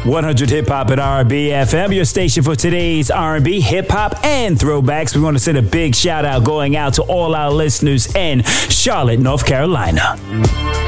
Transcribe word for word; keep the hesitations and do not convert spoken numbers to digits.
one hundred Hip Hop and R and B F M, your station for today's R and B, hip hop, and throwbacks. We want to send a big shout out going out to all our listeners in Charlotte, North Carolina.